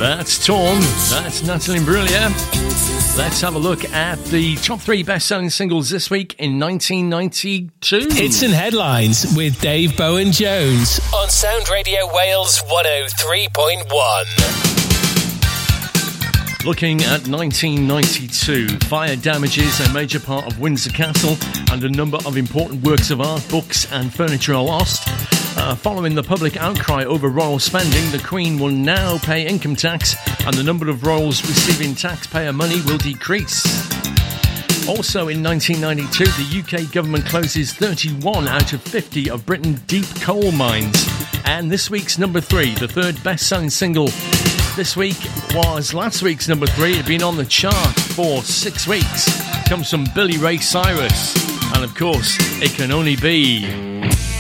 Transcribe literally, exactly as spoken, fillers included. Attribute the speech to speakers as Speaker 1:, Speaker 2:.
Speaker 1: That's Torn. That's Natalie Imbruglia. Let's have a look at the top three best-selling singles this week in nineteen ninety-two.
Speaker 2: Hits and headlines with Dave Bowen-Jones on Sound Radio Wales one oh three point one.
Speaker 1: Looking at nineteen ninety-two, fire damages a major part of Windsor Castle and a number of important works of art, books and furniture are lost. Uh, following the public outcry over royal spending, the Queen will now pay income tax and the number of royals receiving taxpayer money will decrease. Also in nineteen ninety-two, the U K government closes thirty-one out of fifty of Britain's deep coal mines. And this week's number three, the third best-selling single this week, was last week's number three. It had been on the chart for six weeks. Comes from Billy Ray Cyrus. And of course, It Can Only Be.